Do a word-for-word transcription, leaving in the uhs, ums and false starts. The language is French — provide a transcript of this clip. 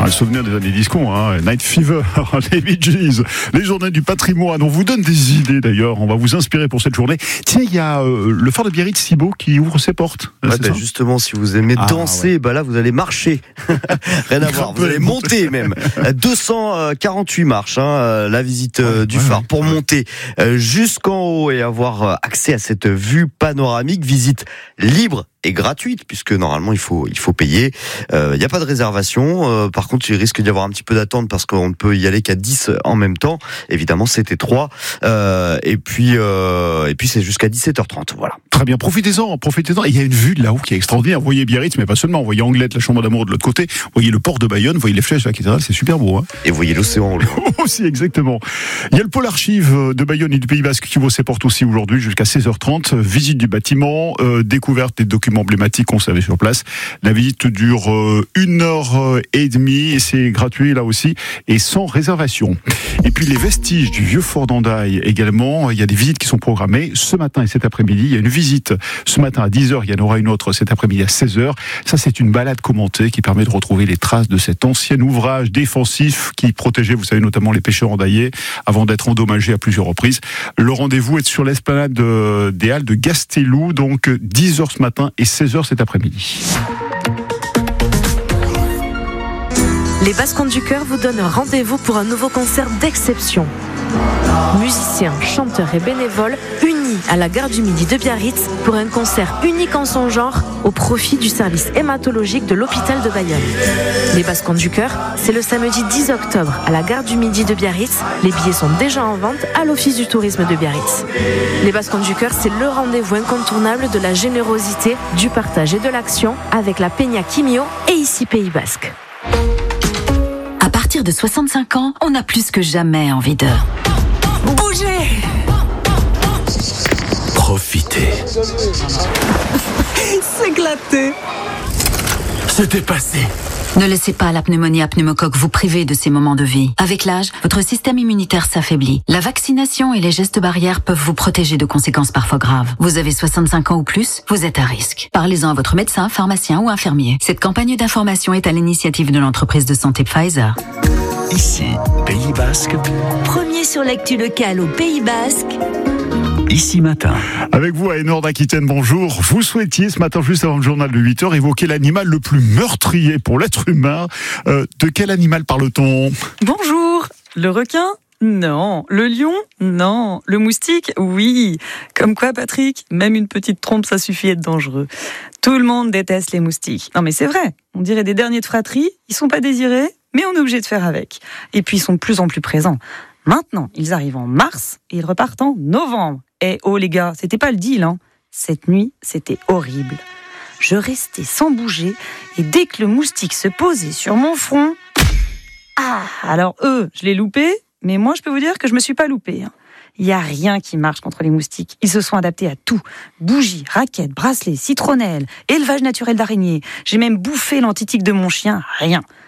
Ah, le souvenir des années disco, hein, Night Fever, les Bee Gees, les journées du patrimoine. On vous donne des idées d'ailleurs, on va vous inspirer pour cette journée. Tiens, il y a euh, le phare de Biarritz, Cibo, qui ouvre ses portes. Ouais, bah, justement, si vous aimez ah, danser, ouais. bah là vous allez marcher. Rien à voir, vous allez monter même. deux cent quarante-huit marches, hein, la visite euh, du ouais, phare. Ouais, pour ouais. monter euh, jusqu'en haut et avoir accès à cette vue panoramique, visite libre et gratuite, puisque normalement il faut il faut payer. Il euh, n'y a pas de réservation. Euh, par contre, il risque d'y avoir un petit peu d'attente parce qu'on ne peut y aller qu'à dix en même temps. Évidemment, c'était trois. Euh, et puis euh, et puis c'est jusqu'à dix-sept heures trente. Voilà. Très bien, profitez-en, profitez-en. Il y a une vue de là-haut qui est extraordinaire. Vous voyez Biarritz, mais pas seulement. Vous voyez Anglette, la Chambre d'amour de l'autre côté. Vous voyez le port de Bayonne, vous voyez les flèches de la cathédrale. C'est super beau. Hein. Et vous voyez l'océan. Aussi, exactement. Il y a le pôle archive de Bayonne et du Pays Basque qui ouvre ses portes aussi aujourd'hui jusqu'à seize heures trente. Visite du bâtiment, euh, découverte des documents emblématiques conservés sur place. La visite dure euh, une heure et demie et c'est gratuit là aussi et sans réservation. Et puis les vestiges du vieux fort d'Andaille également. Il y a des visites qui sont programmées ce matin et cet après-midi. Il y a une visite ce matin à dix heures. Il y en aura une autre cet après-midi à seize heures. Ça, c'est une balade commentée qui permet de retrouver les traces de cet ancien ouvrage défensif qui protégeait, vous savez, notamment les pêcheurs andaillais avant d'être endommagé à plusieurs reprises. Le rendez-vous est sur l'esplanade des Halles de Gastelou, donc dix heures ce matin et seize heures cet après-midi. Les Basques du Cœur vous donnent rendez-vous pour un nouveau concert d'exception. Musiciens, chanteurs et bénévoles unis à la gare du Midi de Biarritz pour un concert unique en son genre au profit du service hématologique de l'hôpital de Bayonne. Les Basques du Cœur, c'est le samedi dix octobre à la gare du Midi de Biarritz. Les billets sont déjà en vente à l'Office du tourisme de Biarritz. Les Basques du Cœur, c'est le rendez-vous incontournable de la générosité, du partage et de l'action avec la Peña Quimio et ici Pays Basque. À partir de soixante-cinq ans, on a plus que jamais envie de bouger. Profiter. S'éclater. Se dépasser. Ne laissez pas la pneumonie à pneumocoque vous priver de ces moments de vie. Avec l'âge, votre système immunitaire s'affaiblit. La vaccination et les gestes barrières peuvent vous protéger de conséquences parfois graves. Vous avez soixante-cinq ans ou plus, vous êtes à risque. Parlez-en à votre médecin, pharmacien ou infirmier. Cette campagne d'information est à l'initiative de l'entreprise de santé Pfizer. Ici, Pays Basque. Premier sur l'actu locale au Pays Basque. Ici matin. Avec vous à Nord d'Aquitaine, bonjour. Vous souhaitiez ce matin, juste avant le journal de huit heures, évoquer l'animal le plus meurtrier pour l'être humain. Euh, de quel animal parle-t-on ? Bonjour. Le requin ? Non. Le lion ? Non. Le moustique ? Oui. Comme quoi, Patrick ? Même une petite trompe, ça suffit à être dangereux. Tout le monde déteste les moustiques. Non mais c'est vrai. On dirait des derniers de fratrie. Ils sont pas désirés, mais on est obligé de faire avec. Et puis ils sont de plus en plus présents. Maintenant, ils arrivent en mars et ils repartent en novembre. Eh oh les gars, c'était pas le deal, hein. Cette nuit, c'était horrible. Je restais sans bouger et dès que le moustique se posait sur mon front... Ah, alors eux, je l'ai loupé, mais moi je peux vous dire que je me suis pas loupé. Hein. Il n'y a rien qui marche contre les moustiques. Ils se sont adaptés à tout. Bougies, raquettes, bracelets, citronnelles, élevage naturel d'araignées. J'ai même bouffé l'antitique de mon chien, rien.